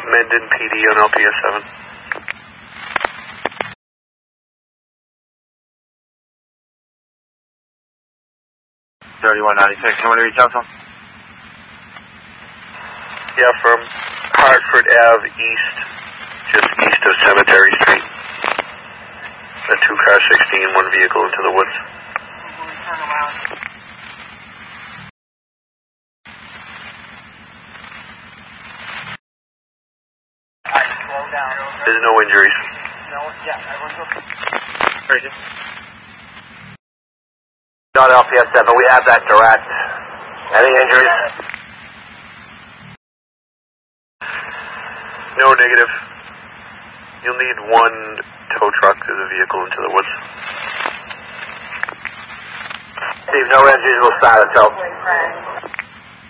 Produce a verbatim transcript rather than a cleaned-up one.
Mendon P D on L P S seven. thirty-one ninety-six, you want to reach out to him? Yeah, from Hartford Avenue East, just east of Cemetery Street. A two-car sixteen, one vehicle into the woods. Turn around. Alright, slow down. There's no injuries. No, yeah, everyone's okay. Very good. On L P S seven, we have that direct. Any injuries? No, negative. You'll need one tow truck as a vehicle into the woods. Steve, no injuries, we'll start it, so.